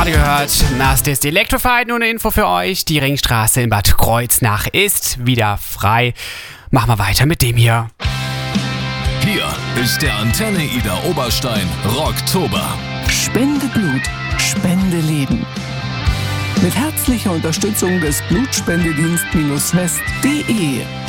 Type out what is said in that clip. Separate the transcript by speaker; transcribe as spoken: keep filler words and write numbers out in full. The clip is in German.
Speaker 1: gerade gehört. Das ist Electrified. Nur eine Info für euch. Die Ringstraße in Bad Kreuznach ist wieder frei. Machen wir weiter mit dem hier.
Speaker 2: Hier ist der Antenne Ida Oberstein Rocktober.
Speaker 3: Spende Blut, Spende Leben. Mit herzlicher Unterstützung des Blutspendedienst-west punkt de